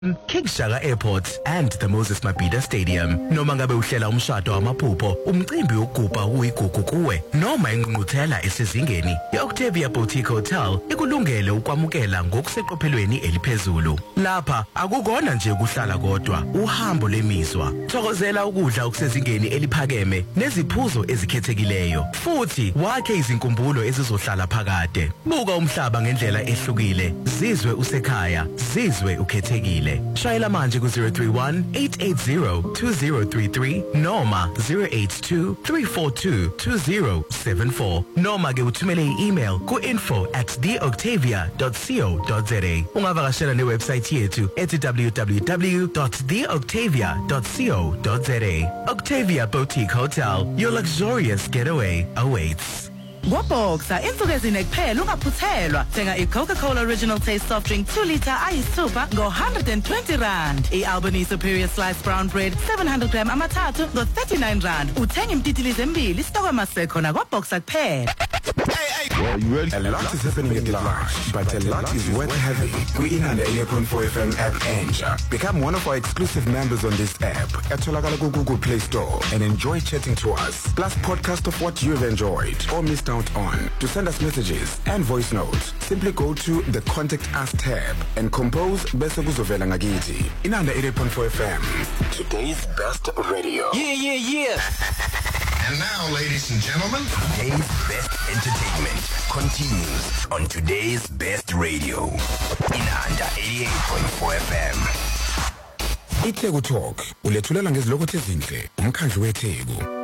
King Shaka Airport and the Moses Mabhida Stadium. Noma ngabe uhlela umshado wamaphupho, umcimbi wokugubha uyigugu kuwe, noma ingqungquthela esezingeni, i-Octavia Boutique Hotel ikulungele ukwamukela ngokuseqophelweni eliphezulu. Lapha akukona nje ukuhlala kodwa, uhambo lemizwa. Thokozela ukudla okusezingeni eliphakeme neziphuzo ezikhethekileyo. Futhi wakhe izinkumbulo ezizohlala phakade. Buka umhlaba ngendlela ehlukile, zizwe usekhaya, zizwe ukhethekile. Shayela manje ku 031-880-2033 noma 082-342-2074 noma ke uthumele i-email ku info@theoctavia.co.za. Ungavakashela newebsite yethu www.theoctavia.co.za. Octavia Boutique Hotel, your luxurious getaway awaits. Ngoboxa insuku ezinekuphela ungaphuthelwa. Thenga i-Coca-Cola Original Taste Soft Drink 2 liter ayisithupha ngo-R120. I-Albany Superior Sliced Brown Bread 700 gram amathathu ngo-R39. Uthenga imtitilize embili sitokwe masekhona kwaBoxa kuphela. Well, you ready? A lot is happening at large, but a lot is worth having. We in the 8.4 FM app Anja. Become one of our exclusive members on this app at Google Play Store and enjoy chatting to us. Plus podcast of what you've enjoyed or missed out on. To send us messages and voice notes, simply go to the Contact Us tab and compose Bese Kuzovela Ngakiti. In the 8.4 FM, today's best radio. Yeah. And now, ladies and gentlemen, Today's best entertainment continues on today's best radio. Inanda 88.4 FM. iTheku Talk ulethulela ngezilokho ezinhle umkhandlu weTheku.